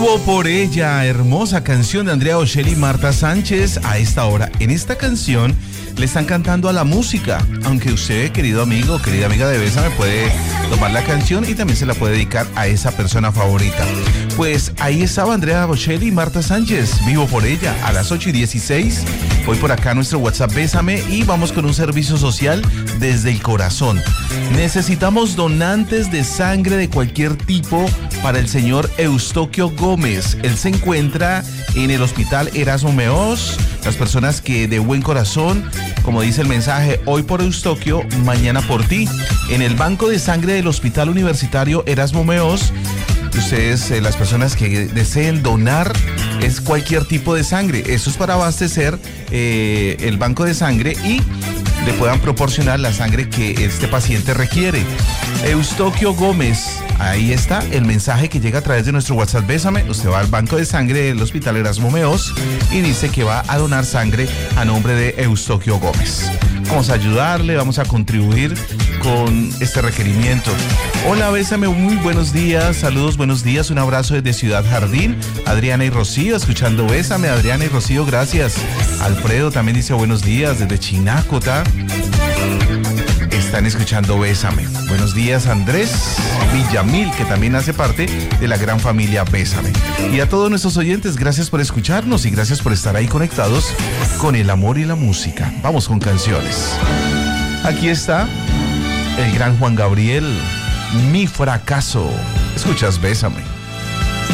Vivo por ella, hermosa canción de Andrea Bocelli y Marta Sánchez. A esta hora, en esta canción, le están cantando a la música. Aunque usted, querido amigo, querida amiga de Bésame, puede tomar la canción y también se la puede dedicar a esa persona favorita. Pues ahí estaba Andrea Bocelli y Marta Sánchez, Vivo por ella, a las 8:16. Voy por acá a nuestro WhatsApp Bésame y vamos con un servicio social desde el corazón. Necesitamos donantes de sangre de cualquier tipo para el señor Eustoquio Gómez. Él se encuentra en el hospital Erasmo Meós. Las personas que de buen corazón, como dice el mensaje, hoy por Eustoquio, mañana por ti. En el banco de sangre del Hospital Universitario Erasmo Meós, ustedes, las personas que deseen donar, es cualquier tipo de sangre. Eso es para abastecer el banco de sangre y le puedan proporcionar la sangre que este paciente requiere. Eustoquio Gómez, ahí está el mensaje que llega a través de nuestro WhatsApp Bésame. Usted va al banco de sangre del Hospital Erasmo Meós y dice que va a donar sangre a nombre de Eustoquio Gómez. Vamos a ayudarle, vamos a contribuir con este requerimiento. Hola Bésame, muy buenos días, saludos, buenos días, un abrazo desde Ciudad Jardín. Adriana y Rocío escuchando Bésame. Adriana y Rocío, gracias. Alfredo también dice buenos días desde Chinácota. Están escuchando Bésame. Buenos días Andrés Villamil, que también hace parte de la gran familia Bésame. Y a todos nuestros oyentes, gracias por escucharnos y gracias por estar ahí conectados con el amor y la música. Vamos con canciones. Aquí está el gran Juan Gabriel, Mi Fracaso. Escuchas Bésame.